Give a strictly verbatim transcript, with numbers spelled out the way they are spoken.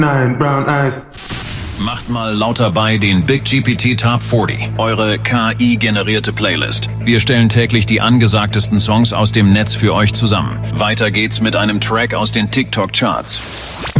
Nine brown eyes. Macht mal lauter bei den Big G P T Top vierzig, eure K I-generierte Playlist. Wir stellen täglich die angesagtesten Songs aus dem Netz für euch zusammen. Weiter geht's mit einem Track aus den TikTok-Charts.